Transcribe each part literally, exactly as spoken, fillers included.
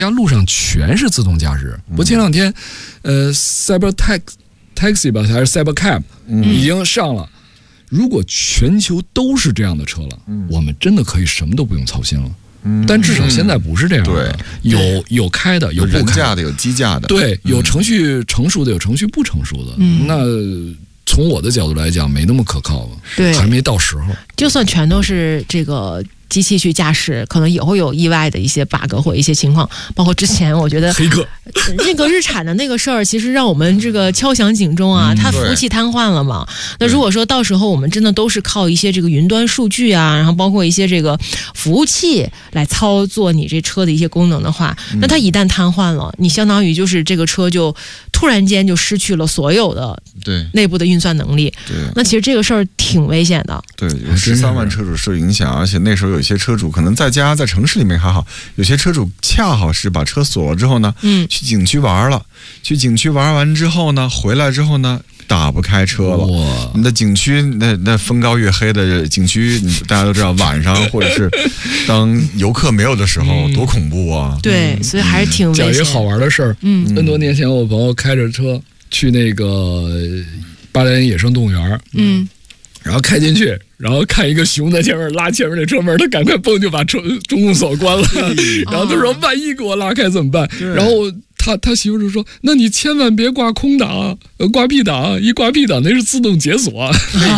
家路上全是自动驾驶。不，前两天，呃 ，Cyber Taxi 吧，还是 Cyber Cab，、嗯、已经上了。如果全球都是这样的车了，嗯、我们真的可以什么都不用操心了。嗯、但至少现在不是这样的，嗯、有有开的，有不开的， 有人驾的，有机驾的， 对，有程序成熟的，有程序不成熟的。嗯、那从我的角度来讲，没那么可靠吧？ 对， 还没到时候。 就算全都是这个机器去驾驶，可能也会有意外的一些 bug 或一些情况。包括之前我觉得黑客那个日产的那个事儿，其实让我们这个敲响警钟啊，它服务器瘫痪了嘛。那如果说到时候我们真的都是靠一些这个云端数据啊，然后包括一些这个服务器来操作你这车的一些功能的话，那它一旦瘫痪了，你相当于就是这个车就突然间就失去了所有的对内部的运算能力。 对， 那其实这个事儿挺危险的。 对，有十三万车主受影响，而且那时候有一些车主可能在家在城市里面还好，有些车主恰好是把车锁了之后呢，嗯，去景区玩了，去景区玩完之后呢，回来之后呢，打不开车了。你的景区那那风高月黑的景区，大家都知道，晚上或者是当游客没有的时候，嗯、多恐怖啊！ 对，所以还是挺危险。 讲一个好玩的事儿，嗯，N 多年前我朋友开着车去那个八达岭野生动物园，嗯。然后开进去，然后看一个熊在前面拉前面的车门，他赶快蹦就把车中控锁关了。然后他说：“万一给我拉开怎么办？”然后他他媳妇就说：“那你千万别挂空档，呃，挂 P 档，一挂 P 档那是自动解锁。”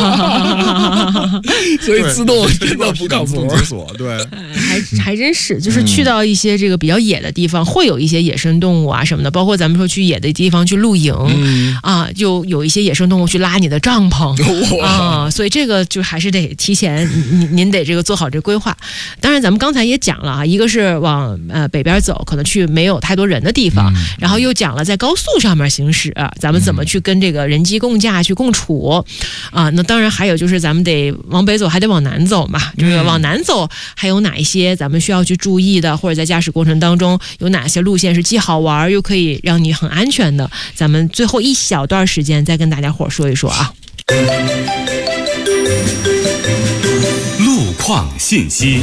所以自动真的不靠谱。 解锁对， 还还真是，就是去到一些这个比较野的地方，会有一些野生动物啊什么的，包括咱们说去野的地方去露营、嗯、啊，就有一些野生动物去拉你的帐篷啊，所以这个就还是得提前，您您得这个做好这规划。当然，咱们刚才也讲了啊，一个是往呃北边走，可能去没有太多人的地方。嗯、然后又讲了在高速上面行驶、啊，咱们怎么去跟这个人机共驾去共处啊？那当然还有就是咱们得往北走，还得往南走嘛。这个往南走还有哪一些咱们需要去注意的，或者在驾驶过程当中有哪些路线是既好玩又可以让你很安全的？咱们最后一小段时间再跟大家伙说一说啊。 路况信息。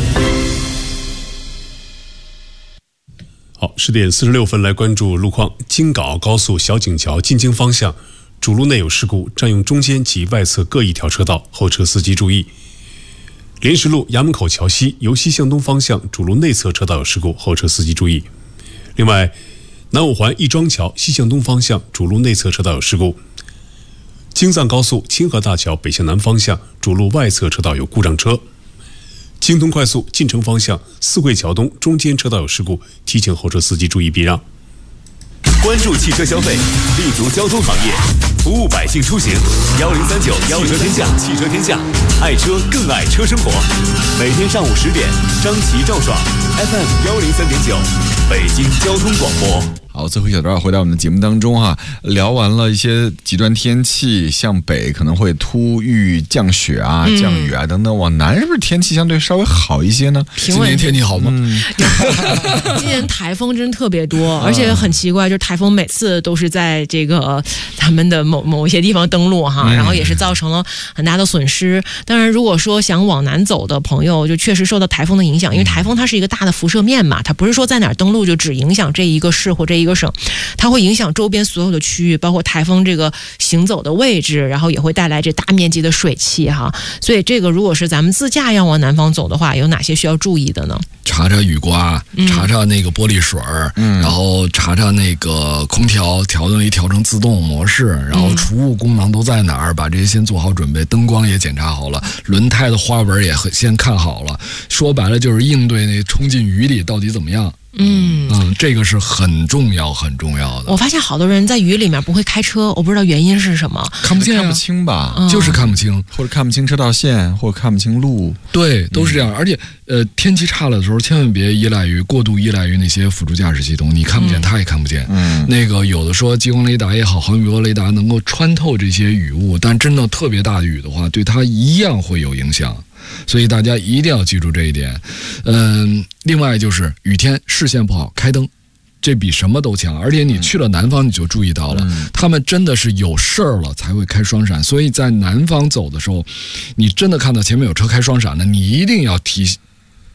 好，十点四十六分来关注路况。京港澳高速小井桥进京方向主路内有事故，占用中间及外侧各一条车道，后车司机注意。莲石路衙门口桥西由西向东方向主路内侧车道有事故，后车司机注意。另外，南五环亦庄桥西向东方向主路内侧车道有事故。京藏高速清河大桥北向南方向主路外侧车道有故障车。京通快速进城方向四惠桥东中间车道有事故，提醒后车司机注意避让。 关注汽车消费，立足交通行业，服务百姓出行。幺零三九汽车天下，汽车天下，爱车更爱车生活。每天上午十点，张琪赵爽 ，F M 幺零三点九，北京交通广播。 好，最后一小段回到我们的节目当中哈，聊完了一些极端天气，向北可能会突遇降雪啊、嗯、降雨啊等等，往南是不是天气相对稍微好一些呢？ 今年天气好吗？ 嗯、今年台风真特别多，而且很奇怪，就是台风每次都是在这个咱们的某某一些地方登陆哈，然后也是造成了很大的损失。当然，如果说想往南走的朋友，就确实受到台风的影响，因为台风它是一个大的辐射面嘛，它不是说在哪儿登陆就只影响这一个市或这一个省，它会影响周边所有的区域，包括台风这个行走的位置，然后也会带来这大面积的水汽哈。所以这个如果是咱们自驾要往南方走的话，有哪些需要注意的呢？ 查查雨刮，查查那个玻璃水，嗯、然后查查那个空调调整一调成自动模式，然后储物功能都在哪儿，把这些先做好准备，灯光也检查好了，轮胎的花纹也先看好了。说白了就是应对那冲进雨里到底怎么样。嗯嗯，这个是很重要很重要的。 我发现好多人在雨里面不会开车，我不知道原因是什么， 看不见、啊、 看不清吧、 嗯，就是看不清， 或者看不清车道线，或者看不清路。 对，都是这样。嗯、而且呃，天气差了的时候，千万别依赖于过度依赖于那些辅助驾驶系统，你看不见，他、嗯、也看不见。嗯，那个有的说激光雷达也好，毫米波雷达能够穿透这些雨雾，但真的特别大的雨的话，对它一样会有影响。所以大家一定要记住这一点。嗯，另外就是雨天视线不好，开灯，这比什么都强。而且你去了南方，你就注意到了，嗯、他们真的是有事儿了才会开双闪。所以在南方走的时候，你真的看到前面有车开双闪的，你一定要提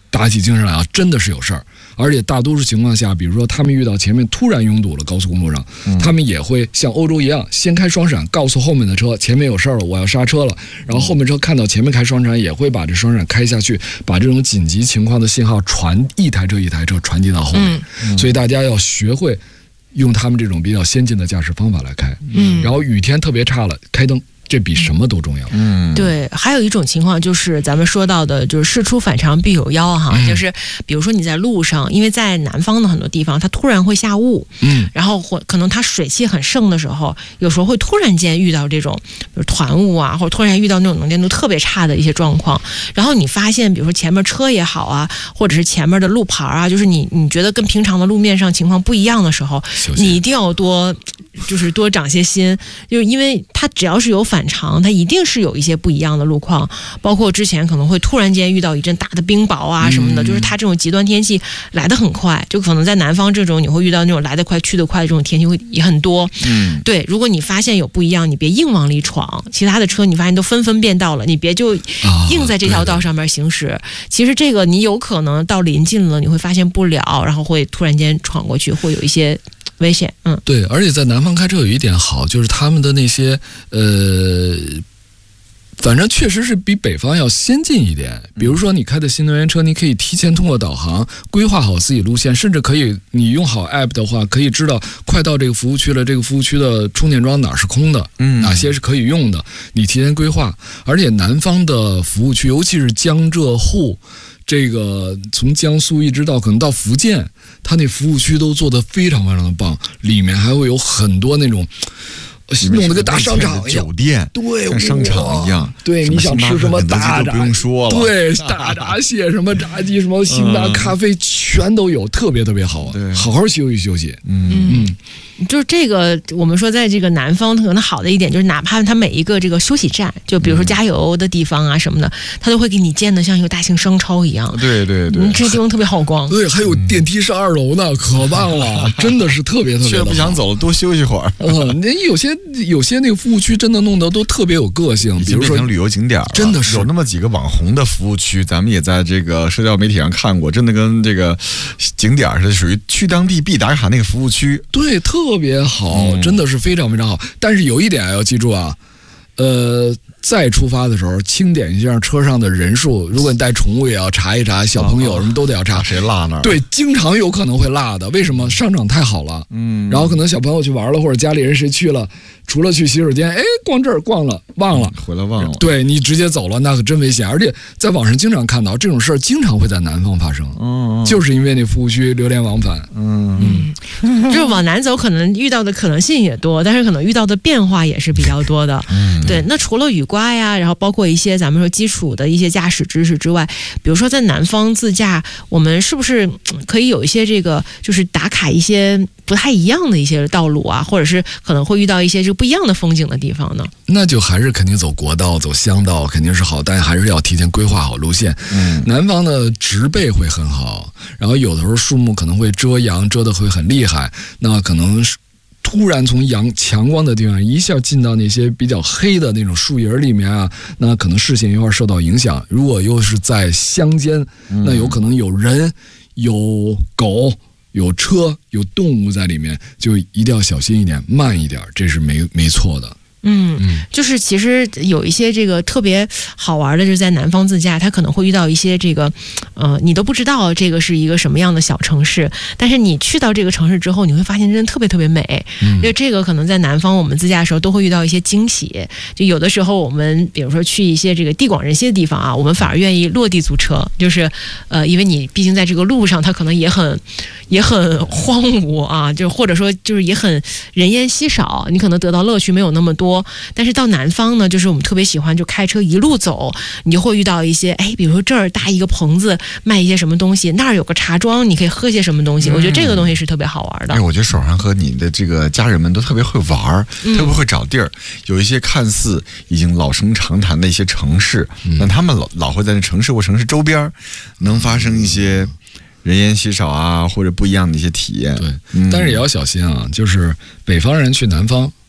打起精神来啊，真的是有事儿。而且大多数情况下，比如说他们遇到前面突然拥堵了高速公路上，嗯、他们也会像欧洲一样，先开双闪，告诉后面的车前面有事儿了，我要刹车了。然后后面车看到前面开双闪，也会把这双闪开下去，把这种紧急情况的信号传一台车一台车传递到后面。嗯、所以大家要学会用他们这种比较先进的驾驶方法来开。嗯，然后雨天特别差了，开灯。这比什么都重要。 嗯，对，还有一种情况就是咱们说到的，就是事出反常必有妖哈，嗯、就是比如说你在路上，因为在南方的很多地方，它突然会下雾，嗯，然后或可能它水汽很盛的时候，有时候会突然间遇到这种，比如团雾啊，或者突然遇到那种能见度特别差的一些状况，然后你发现，比如说前面车也好啊，或者是前面的路牌啊，就是你你觉得跟平常的路面上情况不一样的时候，你一定要多，就是多长些心，就因为它只要是有反常，它一定是有一些不一样的路况，包括之前可能会突然间遇到一阵大的冰雹啊什么的，嗯、就是它这种极端天气来得很快，就可能在南方这种你会遇到那种来得快去得快的这种天气会也很多。嗯，对，如果你发现有不一样，你别硬往里闯，其他的车你发现都纷纷变道了，你别就硬在这条道上面行驶。啊、其实这个你有可能到临近了，你会发现不了，然后会突然间闯过去，会有一些危险。嗯， 对，而且在南方开车有一点好，就是他们的那些呃，反正确实是比北方要先进一点。比如说你开的新能源车，你可以提前通过导航规划好自己路线，甚至可以你用好 app 的话，可以知道快到这个服务区了，这个服务区的充电桩哪儿是空的，嗯，哪些是可以用的，你提前规划。而且南方的服务区，尤其是江浙沪。这个从江苏一直到可能到福建，它那服务区都做得非常非常的棒，里面还会有很多那种弄得跟大商场一样， 酒店对， 像商场一样。 对，你想吃什么大闸， 不用说了， 对，大闸蟹、什么炸鸡、什么星巴咖啡，全都有，特别特别好，对，好好休息休息。嗯嗯。 就是这个，我们说在这个南方，可能好的一点就是，哪怕它每一个这个休息站，就比如说加油的地方啊什么的，它都会给你建的像一个大型商超一样。 对对对， 嗯，这地方特别好逛。 对，还有电梯上二楼呢，可棒了，真的是特别特别的好。 不想走了，多休息会儿。 嗯，那有些有些那个服务区真的弄得都特别有个性，比如说变成旅游景点了， 真的是有那么几个网红的服务区，咱们也在这个社交媒体上看过，真的跟这个景点是属于去当地必打卡那个服务区。 对，特别好。真的是非常非常好，但是有一点要记住啊，呃，再出发的时候清点一下车上的人数，如果你带宠物也要查一查，小朋友什么都得要查， 谁落那儿？ 对，经常有可能会落的。为什么？商场太好了，嗯，然后可能小朋友去玩了，或者家里人谁去了，除了去洗手间，哎，逛这儿逛了忘了， 回来忘了， 对你直接走了，那可真危险。而且在网上经常看到这种事儿，经常会在南方发生，嗯，就是因为那服务区流连忘返， 嗯嗯，就是往南走，可能遇到的可能性也多，但是可能遇到的变化也是比较多的。嗯，对。那除了雨刮呀，然后包括一些咱们说基础的一些驾驶知识之外，比如说在南方自驾，我们是不是可以有一些这个就是打卡一些不太一样的一些道路啊，或者是可能会遇到一些就不一样的风景的地方呢？ 那就还是肯定走国道、走乡道肯定是好，但还是要提前规划好路线。嗯，南方的植被会很好，然后有的时候树木可能会遮阳，遮得会很厉害，那可能是突然从阳强光的地方一下进到那些比较黑的那种树叶里面啊，那可能视线一会儿受到影响。如果又是在乡间，那有可能有人、有狗、有车、有动物在里面，就一定要小心一点，慢一点，这是没没错的。 嗯，就是其实有一些这个特别好玩的，就是在南方自驾，他可能会遇到一些这个，呃，你都不知道这个是一个什么样的小城市，但是你去到这个城市之后，你会发现真的特别特别美。因为这个可能在南方我们自驾的时候都会遇到一些惊喜，就有的时候我们比如说去一些这个地广人稀的地方啊，我们反而愿意落地租车，就是呃，因为你毕竟在这个路上，它可能也很也很荒芜啊，就或者说就是也很人烟稀少，你可能得到乐趣没有那么多。但是到南方呢，就是我们特别喜欢就开车一路走，你就会遇到一些，哎，比如说这儿搭一个棚子卖一些什么东西，那儿有个茶庄，你可以喝些什么东西。我觉得这个东西是特别好玩的。 哎，我觉得手上和你的这个家人们都特别会玩，嗯、特别会找地儿。有一些看似已经老生常谈的一些城市，但、嗯、他们老老会在那城市或城市周边能发生一些人烟稀少啊，或者不一样的一些体验。 对，嗯、但是也要小心啊，就是北方人去南方。